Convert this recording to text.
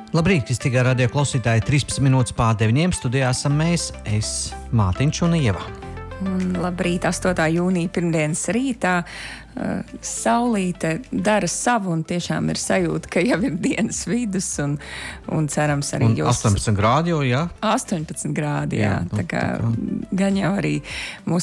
Labrīt, Kristīgā radio klausītāji, 13 minūtes pār 9. Studijā esam mēs, es, Mātiņš un Ieva. Labrīt, 8. jūnija pirmdienas rītā. Saulīte dara savu un tiešām ir sajūta, ka jau ir dienas vidus un cerams arī jūs... 18 grādi jau, jā? 18 grādi, jā. Tā kā gan jau arī mūsu